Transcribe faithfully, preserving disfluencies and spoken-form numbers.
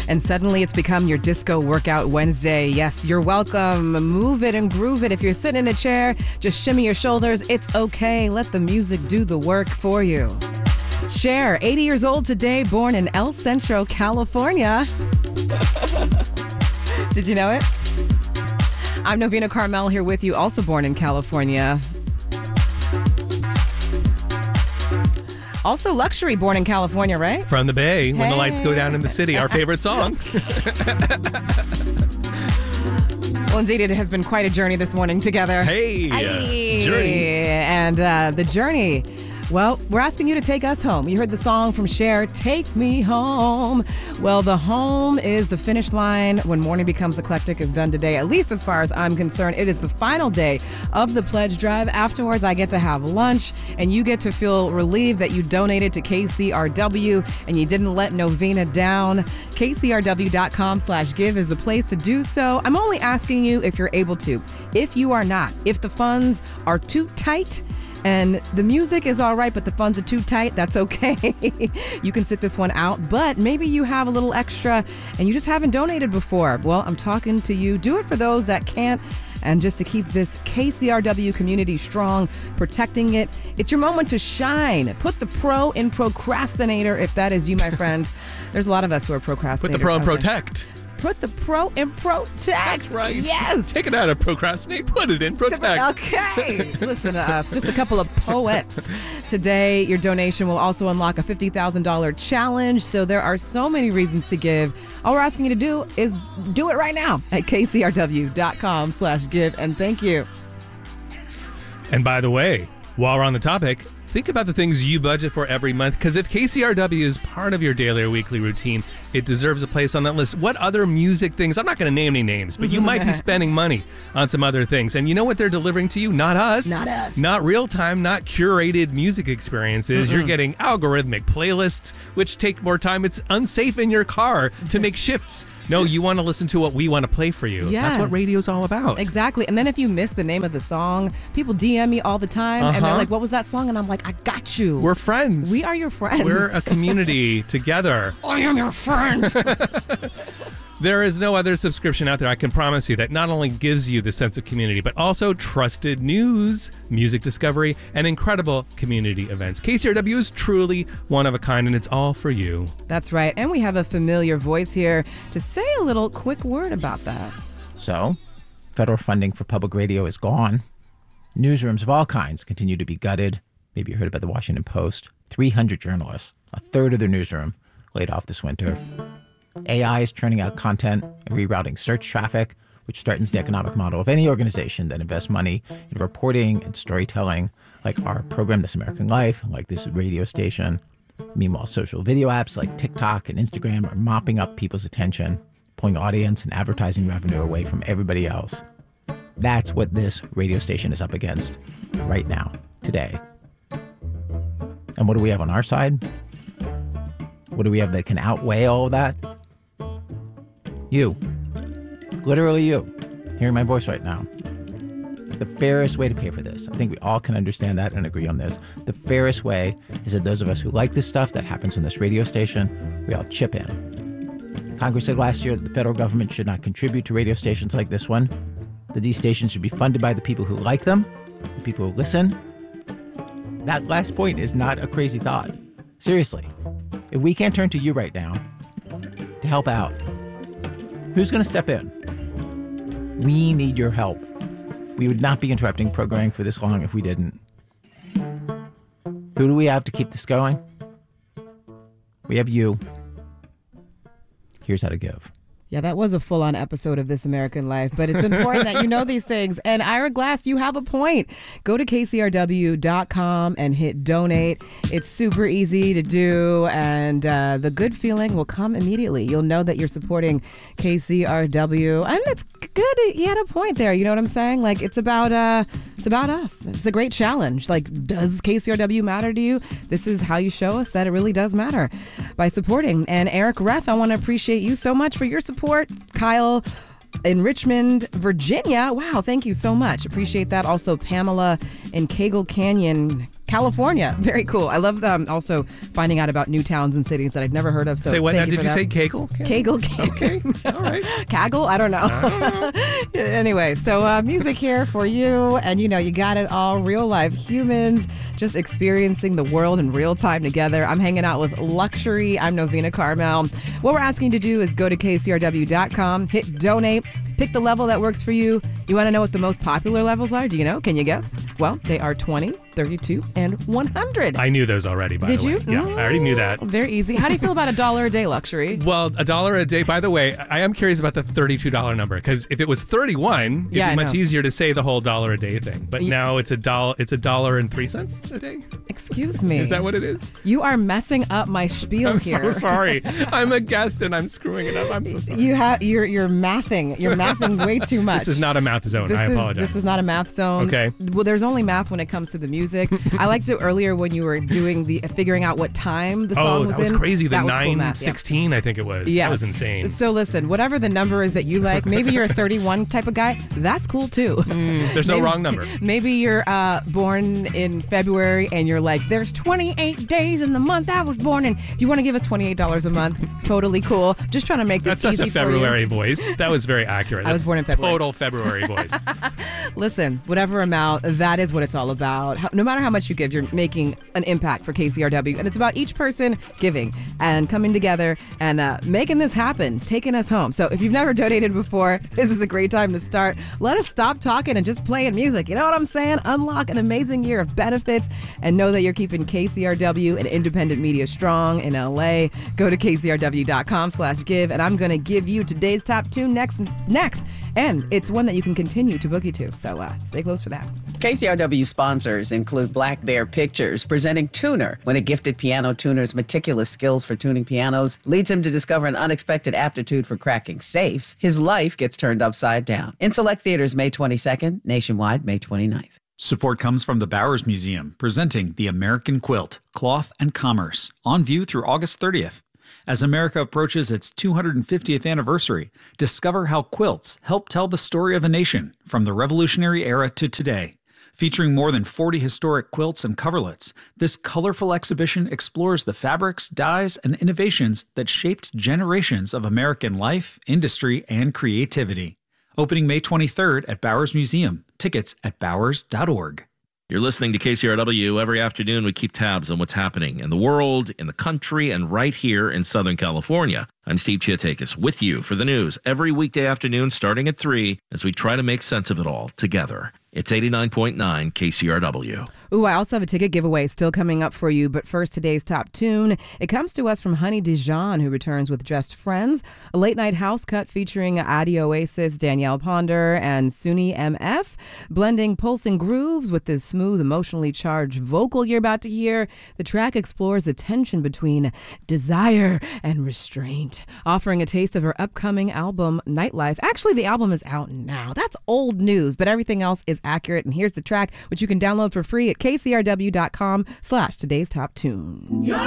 and suddenly it's become your Disco Workout Wednesday. Yes, you're welcome. Move it and groove it. If you're sitting in a chair, just shimmy your shoulders. It's okay. Let the music do the work for you. Cher, eighty years old today, born in El Centro, California. Did you know it? I'm Novena Carmel here with you, also born in California. Also Luxury, born in California, right? From the Bay, hey. When the lights go down in the city, our favorite song. Well, indeed, it has been quite a journey this morning together. Hey, hey. Uh, journey. And uh, the journey, well, we're asking you to take us home. You heard the song from Cher, Take Me Home. Well, the home is the finish line when Morning Becomes Eclectic is done today, at least as far as I'm concerned. It is the final day of the pledge drive. Afterwards, I get to have lunch, and you get to feel relieved that you donated to K C R W and you didn't let Novena down. K C R W dot com slash give is the place to do so. I'm only asking you if you're able to. If you are not, if the funds are too tight, and the music is all right, but the funds are too tight, that's okay. You can sit this one out, but maybe you have a little extra and you just haven't donated before. Well, I'm talking to you. Do it for those that can't. And just to keep this K C R W community strong, protecting it, it's your moment to shine. Put the pro in procrastinator, if that is you, my friend. There's a lot of us who are procrastinators. Put the pro in protect. Put the pro in protect. That's right. Yes. Take it out of procrastinate, put it in protect. Okay. Listen to us. Just a couple of poets. Today, your donation will also unlock a fifty thousand dollars challenge. So there are so many reasons to give. All we're asking you to do is do it right now at K C R W dot com slash give. And thank you. And by the way, while we're on the topic, think about the things you budget for every month, because if K C R W is part of your daily or weekly routine, it deserves a place on that list. What other music things? I'm not going to name any names, but you might be spending money on some other things. And you know what they're delivering to you? Not us. Not us. Not real-time, not curated music experiences. Mm-mm. You're getting algorithmic playlists, which take more time. It's unsafe in your car to make shifts. No, you want to listen to what we want to play for you. Yes. That's what radio's all about. Exactly. And then if you miss the name of the song, people D M me all the time, uh-huh. and they're like, what was that song? And I'm like, I got you. We're friends. We are your friends. We're a community together. I am your friend. There is no other subscription out there, I can promise you, that not only gives you the sense of community, but also trusted news, music discovery, and incredible community events. K C R W is truly one of a kind, and it's all for you. That's right. And we have a familiar voice here to say a little quick word about that. So, federal funding for public radio is gone. Newsrooms of all kinds continue to be gutted. Maybe you heard about the Washington Post. three hundred journalists, a third of their newsroom, laid off this winter. A I is churning out content and rerouting search traffic, which threatens the economic model of any organization that invests money in reporting and storytelling, like our program, This American Life, like this radio station. Meanwhile, social video apps like TikTok and Instagram are mopping up people's attention, pulling audience and advertising revenue away from everybody else. That's what this radio station is up against right now, today. And what do we have on our side? What do we have that can outweigh all of that? You. Literally you. Hearing my voice right now. The fairest way to pay for this, I think we all can understand that and agree on this. The fairest way is that those of us who like this stuff that happens on this radio station, we all chip in. Congress said last year that the federal government should not contribute to radio stations like this one, that these stations should be funded by the people who like them, the people who listen. That last point is not a crazy thought. Seriously. If we can't turn to you right now to help out, who's going to step in? We need your help. We would not be interrupting programming for this long if we didn't. Who do we have to keep this going? We have you. Here's how to give. Yeah, that was a full-on episode of This American Life, but it's important that you know these things. And Ira Glass, you have a point. Go to K C R W dot com and hit donate. It's super easy to do, and uh, the good feeling will come immediately. You'll know that you're supporting K C R W, and it's good. You had a point there. You know what I'm saying? Like, it's about uh, it's about us. It's a great challenge. Like, does K C R W matter to you? This is how you show us that it really does matter, by supporting. And Eric Reff, I want to appreciate you so much for your support. Kyle in Richmond, Virginia. Wow, thank you so much. Appreciate that. Also, Pamela in Cagle Canyon, California. Very cool. I love um, also finding out about new towns and cities that I'd never heard of. So say what thank now? you Did for you that. say Kegel? Kegel. Kegel. Okay. All right. Kaggle? I don't know. I don't know. Anyway, so uh, music here for you. And, you know, you got it all. Real life humans just experiencing the world in real time together. I'm hanging out with Luxury. I'm Novena Carmel. What we're asking you to do is go to K C R W dot com, hit donate, pick the level that works for you. You want to know what the most popular levels are? Do you know? Can you guess? Well, they are twenty, thirty-two, and one hundred. I knew those already, by Did the way. you? Yeah, I already knew that. Very easy. How do you feel about a dollar a day, Luxury? Well, a dollar a day. By the way, I am curious about the thirty-two dollars number, because if it was thirty-one, it'd Yeah, be I much know. easier to say the whole dollar a day thing. But Ye- now it's a dollar. It's a dollar and three cents a day. Excuse me. Is that what it is? You are messing up my spiel I'm here. so sorry. I'm a guest and I'm screwing it up. I'm so sorry. You have you're you're mathing. You're mathing way too much. This is not a math zone. This I is, apologize. This is not a math zone. Okay. Well, there's only math when it comes to the music. I liked it earlier when you were doing the figuring out what time the song oh, was that was in. crazy. The That was cool nine math, yeah. sixteen, I think it was. Yes. That was insane. So listen, whatever the number is that you like, maybe you're a thirty-one type of guy. That's cool too. Mm, there's no Maybe- wrong number. Maybe you're uh, born in February and you're like, there's twenty-eight days in the month I was born in. If you want to give us twenty-eight dollars a month, totally cool. Just trying to make this That's such easy a February for voice. That was very accurate. I was That's born in February. Total February voice. you. Listen, whatever amount, that is what it's all about. How, no matter how much you give, you're making an impact for K C R W. And it's about each person giving and coming together and uh, making this happen, taking us home. So if you've never donated before, this is a great time to start. Let us stop talking and just playing music. You know what I'm saying? Unlock an amazing year of benefits and know that you're keeping K C R W and independent media strong in L A. Go to K C R W dot com slash give, and I'm going to give you today's top tune next. Next. And it's one that you can continue to boogie to. So uh, stay close for that. K C R W sponsors include Black Bear Pictures, presenting Tuner. When a gifted piano tuner's meticulous skills for tuning pianos leads him to discover an unexpected aptitude for cracking safes, his life gets turned upside down. In select theaters May twenty-second, nationwide May twenty-ninth. Support comes from the Bowers Museum, presenting The American Quilt, Cloth and Commerce, on view through August thirtieth. As America approaches its two hundred fiftieth anniversary, discover how quilts help tell the story of a nation from the Revolutionary era to today. Featuring more than forty historic quilts and coverlets, this colorful exhibition explores the fabrics, dyes, and innovations that shaped generations of American life, industry, and creativity. Opening May twenty-third at Bowers Museum. Tickets at bowers dot org. You're listening to K C R W. Every afternoon, we keep tabs on what's happening in the world, in the country, and right here in Southern California. I'm Steve Chiatakis with you for the news every weekday afternoon starting at three as we try to make sense of it all together. It's eighty-nine point nine K C R W. Ooh, I also have a ticket giveaway still coming up for you. But first, today's top tune. It comes to us from Honey Dijon, who returns with Just Friends, a late-night house cut featuring Adi Oasis, Danielle Ponder, and Suni M F, blending pulsing grooves with this smooth, emotionally charged vocal you're about to hear. The track explores the tension between desire and restraint, offering a taste of her upcoming album, Nightlife. Actually, the album is out now. That's old news, but everything else is accurate. And here's the track, which you can download for free at K C R W dot com slash today's top tune. You're